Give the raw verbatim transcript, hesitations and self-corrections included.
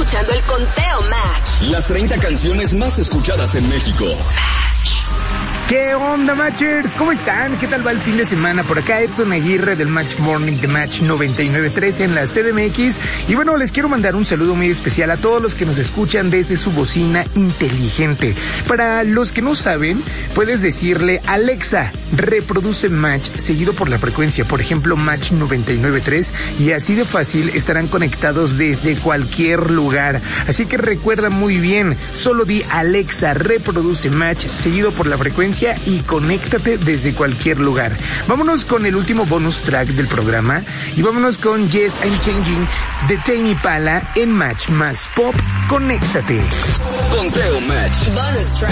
escuchando el Conteo Match. Las treinta canciones más escuchadas en México. ¿Qué onda, Matchers? ¿Cómo están? ¿Qué tal va el fin de semana? Por acá Edson Aguirre del Match Morning de Match noventa y nueve punto tres en la C D M X. Y bueno, les quiero mandar un saludo muy especial a todos los que nos escuchan desde su bocina inteligente. Para los que no saben, puedes decirle: Alexa, reproduce Match, seguido por la frecuencia, por ejemplo, Match noventa y nueve punto tres, y así de fácil estarán conectados desde cualquier lugar. Así que recuerda muy bien, solo di: Alexa, reproduce Match, seguido por la frecuencia, y conéctate desde cualquier lugar. Vámonos con el último bonus track del programa y vámonos con Yes, I'm Changing de Tame Impala en Match Más Pop. Conéctate. Conteo Match. Bonus track.